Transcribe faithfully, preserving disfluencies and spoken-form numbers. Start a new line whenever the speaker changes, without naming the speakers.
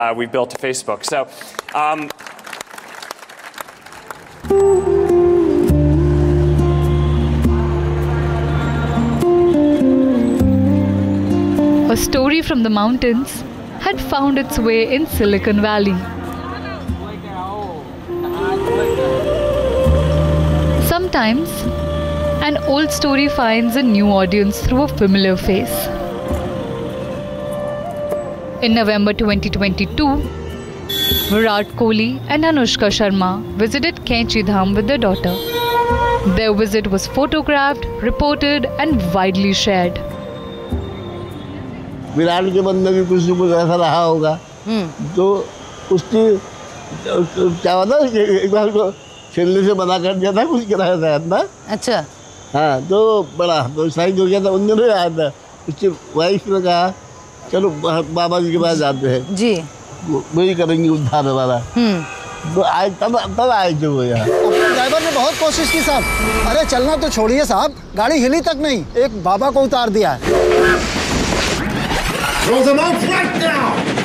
uh, we built to Facebook. So. Um,
A story from the mountains had found its way in Silicon Valley. Sometimes, an old story finds a new audience through a familiar face. In November twenty twenty-two, Virat Kohli and Anushka Sharma visited Kainchi Dham with their daughter. Their visit was photographed, reported, and widely shared.
Virat के मन में भी कुछ न कुछ ऐसा रहा होगा तो उसकी क्या होता है एक बार को खेलने से मना कर दिया था कुछ कराया था ना। अच्छा हाँ तो बड़ा तो साइन हो गया था उन दिनों आया था उसकी वाइफ ने कहा चलो बाबा जी के पास जाते हैं जी वही करेंगे उद्धार हमारा तो आज तब तब आए थे वो यहाँ।
अपने ड्राइवर ने बहुत कोशिश की साहब। अरे चलना तो छोड़िए साहब गाड़ी हिली तक नहीं एक बाबा को उतार दिया है।
Throw them out right now!